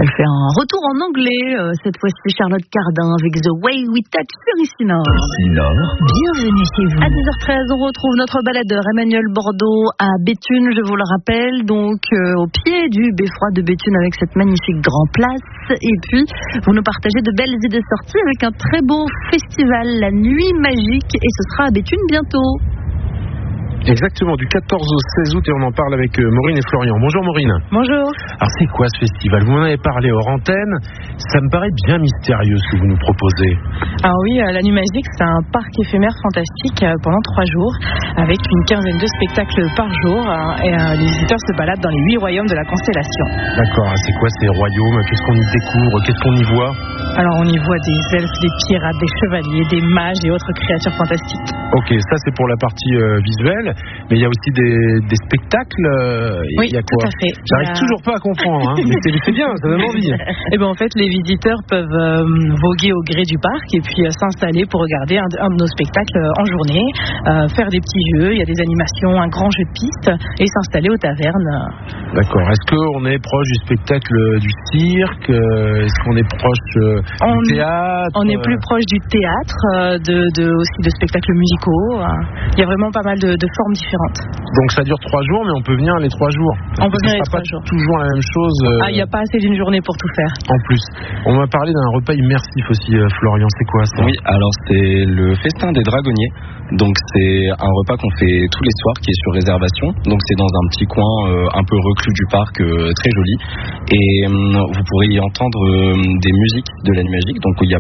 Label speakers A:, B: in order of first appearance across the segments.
A: Elle fait un retour en anglais, cette fois-ci Charlotte Cardin avec The Way We Touch sur Ici Nord. Bienvenue chez vous. À 10h13, on retrouve notre baladeur Emmanuel Bordeaux à Béthune, je vous le rappelle, donc au pied du beffroi de Béthune avec cette magnifique grand place. Et puis, vous nous partagez de belles idées sorties avec un très beau festival, la Nuit Magique, et ce sera à Béthune bientôt.
B: Exactement, du 14 au 16 août, et on en parle avec Maureen et Florian. Bonjour Maureen.
A: Bonjour.
B: Alors c'est quoi ce festival? Vous m'en avez parlé hors antenne, ça me paraît bien mystérieux ce que vous nous proposez.
C: Alors oui, la Nuit Magique, c'est un parc éphémère fantastique pendant 3 jours, avec une quinzaine de spectacles par jour, et les visiteurs se baladent dans les 8 royaumes de la constellation.
B: D'accord, c'est quoi ces royaumes? Qu'est-ce qu'on y découvre? Qu'est-ce qu'on y voit?
C: Alors on y voit des elfes, des pirates, des chevaliers, des mages et autres créatures fantastiques.
B: Ok, ça c'est pour la partie visuelle, mais il y a aussi des spectacles.
C: Oui,
B: y a quoi?
C: tout à fait.
B: J'arrive toujours pas à comprendre, hein. Mais c'est bien, ça donne envie.
C: Et ben en fait, les visiteurs peuvent voguer au gré du parc et puis s'installer pour regarder un de nos spectacles en journée, faire des petits jeux, il y a des animations, un grand jeu de piste et s'installer aux tavernes.
B: D'accord. Est-ce qu'on est proche du spectacle du cirque? Est-ce qu'on est proche du théâtre?
C: On est plus proche du théâtre, aussi de spectacles musicaux. Il y a vraiment pas mal de formes différentes.
B: Donc ça dure 3 jours, mais on peut venir les 3 jours.
C: On peut venir les 3 jours.
B: Toujours la même chose.
C: Il n'y a pas assez d'une journée pour tout faire.
B: En plus, on m'a parlé d'un repas immersif aussi, Florian. C'est quoi ça?
D: Oui, alors c'est le festin des dragonniers. Donc c'est un repas qu'on fait tous les soirs, qui est sur réservation. Donc c'est dans un petit coin un peu reclus du parc, très joli. Et vous pourrez y entendre des musiques de la Nuit Magique. Donc on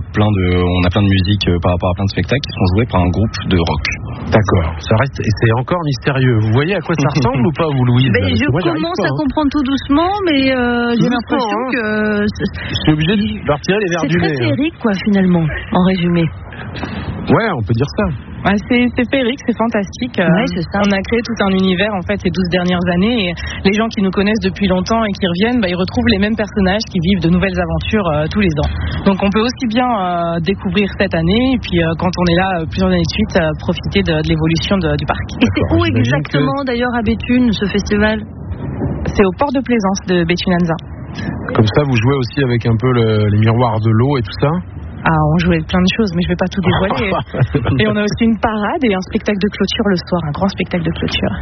D: a plein de musiques par rapport à plein de spectacles qui sont joués par un groupe de rock.
B: D'accord. Ça reste, et c'est encore mystérieux. Vous voyez à quoi ça ressemble ou pas, vous, Louise?
A: Je commence à comprendre tout doucement, mais j'ai l'impression que
B: je suis obligé de leur tirer les verres du nez.
A: C'est très féerique, quoi, finalement, en résumé.
B: Ouais, on peut dire ça.
C: Ouais, c'est féerique, c'est fantastique.
A: Ouais, c'est ça.
C: On a créé tout un univers en fait ces 12 dernières années, et les gens qui nous connaissent depuis longtemps et qui reviennent, ils retrouvent les mêmes personnages qui vivent de nouvelles aventures tous les ans. Donc on peut aussi bien découvrir cette année et puis quand on est là plusieurs années de suite, profiter de l'évolution du parc.
A: Et c'est où exactement d'ailleurs à Béthune ce festival?
C: C'est au port de plaisance de Béthune-Anzin.
B: Comme ça vous jouez aussi avec un peu les miroirs de l'eau et tout ça?
C: On jouait plein de choses, mais je ne vais pas tout dévoiler. Et on a aussi une parade et un spectacle de clôture le soir, un grand spectacle de clôture.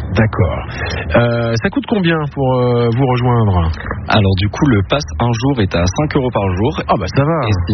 B: D'accord. Ça coûte combien pour vous rejoindre?
D: Alors du coup, le pass un jour est à 5 € par jour.
B: Ah bah ça va.